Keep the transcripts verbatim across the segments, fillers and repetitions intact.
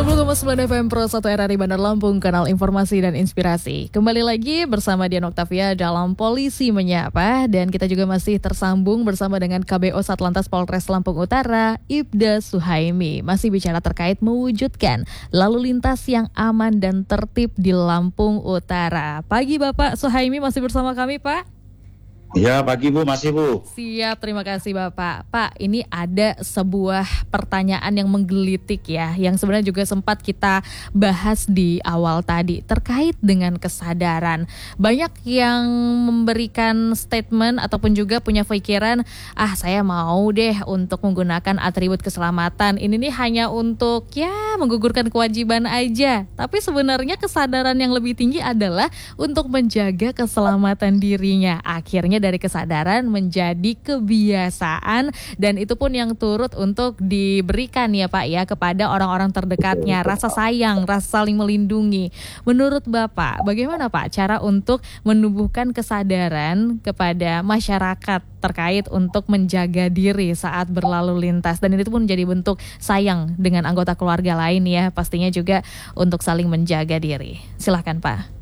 sembilan puluh koma sembilan F M Pro satu R R I Bandar Lampung, kanal informasi dan inspirasi. Kembali lagi bersama Dian Oktavia dalam Polisi Menyapa. Dan kita juga masih tersambung bersama dengan K B O Satlantas Polres Lampung Utara, Ibda Suhaimi. Masih bicara terkait mewujudkan lalu lintas yang aman dan tertib di Lampung Utara. Pagi Bapak Suhaimi, masih bersama kami Pak? Ya, pagi Bu, masih Bu. Siap, terima kasih Bapak. Pak, ini ada sebuah pertanyaan yang menggelitik ya, yang sebenarnya juga sempat kita bahas di awal tadi, terkait dengan kesadaran. Banyak yang memberikan statement ataupun juga punya pikiran, ah saya mau deh untuk menggunakan atribut keselamatan. Ini nih hanya untuk ya menggugurkan kewajiban aja. Tapi sebenarnya kesadaran yang lebih tinggi adalah untuk menjaga keselamatan dirinya. Akhirnya dari kesadaran menjadi kebiasaan, dan itu pun yang turut untuk diberikan ya Pak ya kepada orang-orang terdekatnya, rasa sayang, rasa saling melindungi. Menurut Bapak, bagaimana Pak cara untuk menumbuhkan kesadaran kepada masyarakat terkait untuk menjaga diri saat berlalu lintas, dan itu pun menjadi bentuk sayang dengan anggota keluarga lain ya, pastinya juga untuk saling menjaga diri. Silakan Pak.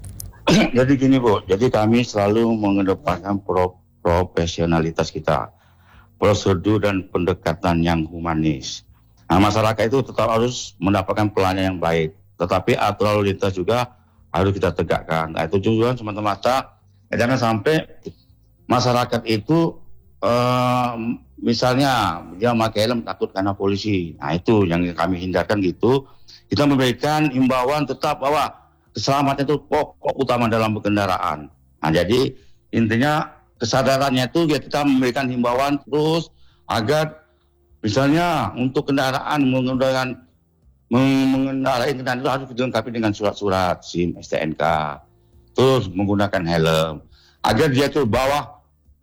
Jadi gini Bu, jadi kami selalu mengedepankan pro, profesionalitas kita, prosedur dan pendekatan yang humanis. Nah, masyarakat itu tetap harus mendapatkan pelayanan yang baik, tetapi aturan lalu lintas juga harus kita tegakkan. Nah, itu tujuan semata-mata jangan sampai masyarakat itu eh, misalnya dia pakai helm takut karena polisi. Nah, itu yang kami hindarkan gitu. Kita memberikan himbauan tetap bahwa keselamatan itu pokok utama dalam berkendaraan. Nah, jadi intinya kesadarannya itu ya kita memberikan himbauan terus agar misalnya untuk kendaraan menggunakan mengendarai kendaraan itu harus dilengkapi dengan surat-surat SIM, S T N K, terus menggunakan helm agar dia tuh bawah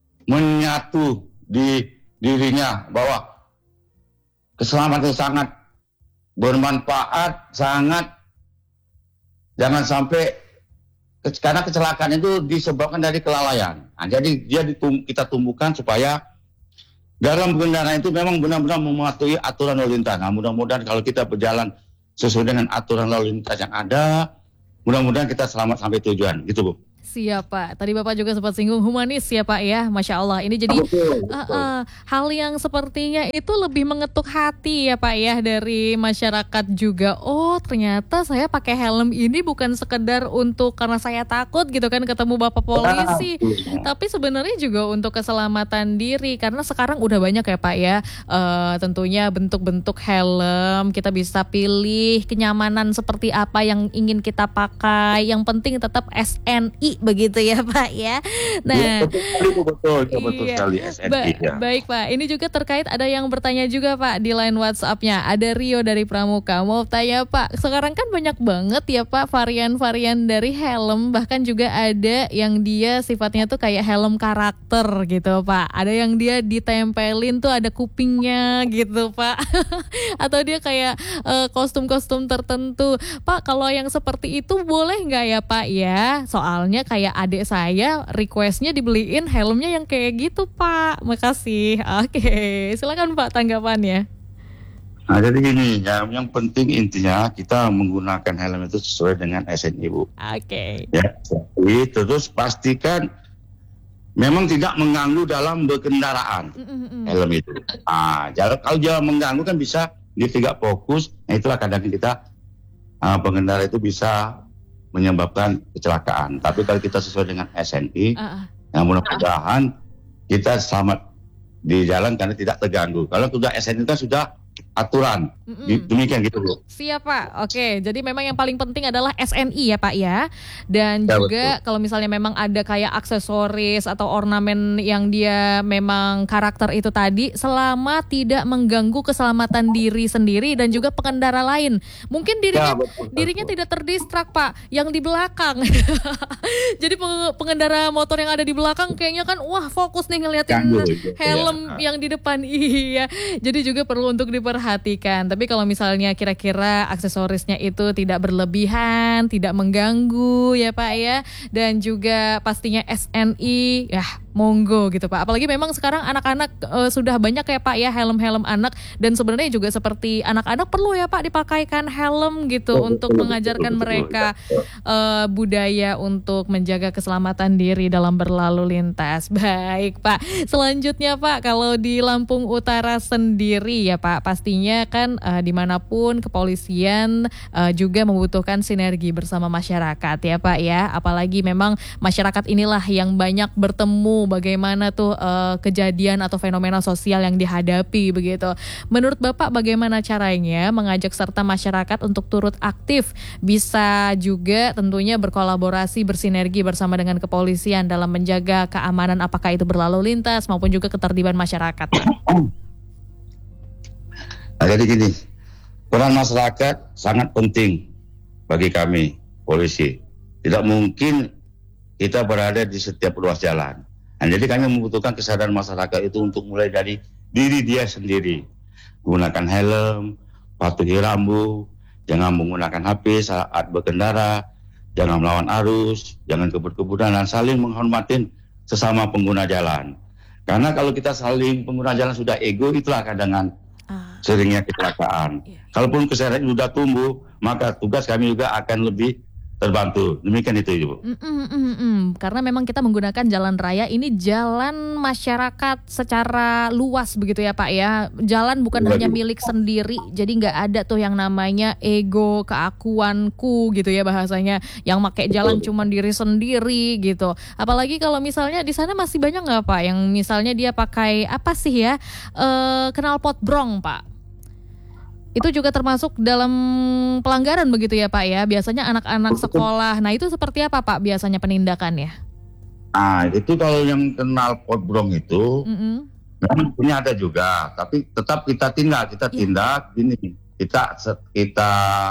menyatu di dirinya bahwa keselamatan itu sangat bermanfaat, sangat. Jangan sampai, karena kecelakaan itu disebabkan dari kelalaian. Nah, jadi dia ditum, kita tumbuhkan supaya dalam kendaraan itu memang benar-benar mematuhi aturan lalu lintas. Nah, mudah-mudahan kalau kita berjalan sesuai dengan aturan lalu lintas yang ada, mudah-mudahan kita selamat sampai tujuan. Gitu Bu. Siap Pak, tadi Bapak juga sempat singgung humanis ya Pak ya, Masya Allah. Ini jadi betul, betul. Uh, uh, hal yang sepertinya itu lebih mengetuk hati ya Pak ya dari masyarakat juga. Oh ternyata saya pakai helm ini bukan sekedar untuk karena saya takut gitu kan ketemu Bapak polisi, nah, tapi sebenarnya juga untuk keselamatan diri. Karena sekarang udah banyak ya Pak ya, uh, tentunya bentuk-bentuk helm, kita bisa pilih kenyamanan seperti apa yang ingin kita pakai. Yang penting tetap S N I begitu ya Pak ya. Nah, betul betul, betul, betul iya. sekali S N I Ba- ya. Baik Pak, ini juga terkait ada yang bertanya juga Pak di line WhatsApp-nya. Ada Rio dari Pramuka mau tanya Pak, sekarang kan banyak banget ya Pak varian-varian dari helm, bahkan juga ada yang dia sifatnya tuh kayak helm karakter gitu Pak. Ada yang dia ditempelin tuh ada kupingnya gitu Pak. Atau dia kayak uh, kostum-kostum tertentu. Pak, kalau yang seperti itu boleh nggak ya Pak ya? Soalnya kayak adik saya requestnya dibeliin helmnya yang kayak gitu Pak. Makasih. Oke, silakan Pak tanggapannya. Nah, jadi gini, ya, yang penting intinya kita menggunakan helm itu sesuai dengan S N I Bu. Oke. Ya, jadi terus pastikan memang tidak mengganggu dalam berkendaraan. Mm-mm. Helm itu. Ah, jalan, kalau dia mengganggu kan bisa dia tidak fokus. Nah, itulah kadang kita uh, pengendara itu bisa menyebabkan kecelakaan. Tapi kalau kita sesuai dengan S N I, uh-uh. yang mudah-mudahan kita selamat di jalan karena tidak terganggu. Kalau sudah S N I kan sudah aturan. Mm-mm. Demikian gitu Bu. Siap Pak. Oke, jadi memang yang paling penting adalah S N I ya Pak ya. Dan ya, juga betul. Kalau misalnya memang ada kayak aksesoris atau ornamen yang dia memang karakter itu tadi, selama tidak mengganggu keselamatan diri sendiri dan juga pengendara lain. Mungkin dirinya ya, betul, dirinya betul. Tidak terdistrak Pak, yang di belakang. Jadi pengendara motor yang ada di belakang kayaknya kan wah fokus nih ngeliatin Ganggu, helm ya. Yang di depan. Iya. Jadi juga perlu untuk diperhatikan. Tapi kalau misalnya kira-kira aksesorisnya itu tidak berlebihan, tidak mengganggu ya Pak ya, dan juga pastinya S N I, ya Monggo gitu Pak. Apalagi memang sekarang anak-anak uh, sudah banyak ya Pak ya helm-helm anak, dan sebenarnya juga seperti anak-anak perlu ya Pak dipakaikan helm gitu Betul, untuk betul, mengajarkan betul, betul, mereka betul. uh, budaya untuk menjaga keselamatan diri dalam berlalu lintas. Baik Pak. Selanjutnya Pak, kalau di Lampung Utara sendiri ya Pak, pastinya kan uh, dimanapun kepolisian uh, juga membutuhkan sinergi bersama masyarakat ya Pak ya. Apalagi memang masyarakat inilah yang banyak bertemu bagaimana tuh uh, kejadian atau fenomena sosial yang dihadapi begitu. Menurut Bapak bagaimana caranya mengajak serta masyarakat untuk turut aktif, bisa juga tentunya berkolaborasi bersinergi bersama dengan kepolisian dalam menjaga keamanan apakah itu berlalu lintas maupun juga ketertiban masyarakat? Nah, jadi gini, peran masyarakat sangat penting bagi kami polisi. Tidak mungkin kita berada di setiap ruas jalan. Nah, jadi kami membutuhkan kesadaran masyarakat itu untuk mulai dari diri dia sendiri. Gunakan helm, patuhi rambu, jangan menggunakan H P saat berkendara, jangan melawan arus, jangan kebut-kebutan, dan saling menghormatin sesama pengguna jalan. Karena kalau kita saling pengguna jalan sudah ego, itulah kadang ah. seringnya kecelakaan. Yeah. Kalaupun kesadaran sudah tumbuh, maka tugas kami juga akan lebih terbantu. Demikian itu Ibu. Mm, mm, mm, mm. Karena memang kita menggunakan jalan raya ini jalan masyarakat secara luas begitu ya Pak ya. Jalan bukan Betul. hanya milik sendiri. Jadi nggak ada tuh yang namanya ego, keakuanku gitu ya bahasanya. Yang pakai jalan cuma diri sendiri gitu. Apalagi kalau misalnya di sana masih banyak nggak Pak yang misalnya dia pakai apa sih ya? E, knalpot brong Pak. Itu juga termasuk dalam pelanggaran begitu ya Pak ya. Biasanya anak-anak sekolah. Nah itu seperti apa Pak biasanya penindakannya? Ah itu kalau yang kenal pot brong itu, mm-hmm. memang punya ada juga. Tapi tetap kita tindak, kita yeah. tindak gini. Kita kita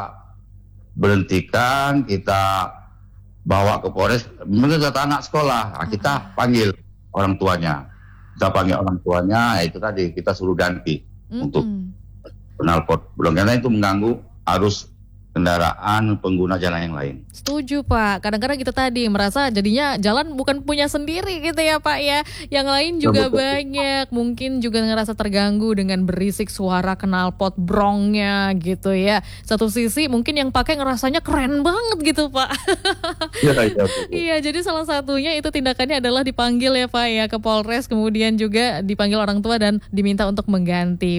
berhentikan, kita bawa ke Polres. Menurut anak sekolah, nah, kita uh-huh. panggil orang tuanya. Kita panggil orang tuanya, itu tadi kita suruh ganti mm-hmm. untuk knalpot brong, karena itu mengganggu arus kendaraan pengguna jalan yang lain. Setuju Pak, kadang-kadang kita tadi merasa jadinya jalan bukan punya sendiri gitu ya Pak ya. Yang lain juga betul, banyak, mungkin juga ngerasa terganggu dengan berisik suara knalpot brongnya gitu ya. Satu sisi mungkin yang pakai ngerasanya keren banget gitu Pak. Iya, ya, iya, jadi salah satunya itu tindakannya adalah dipanggil ya Pak ya ke Polres, kemudian juga dipanggil orang tua dan diminta untuk mengganti.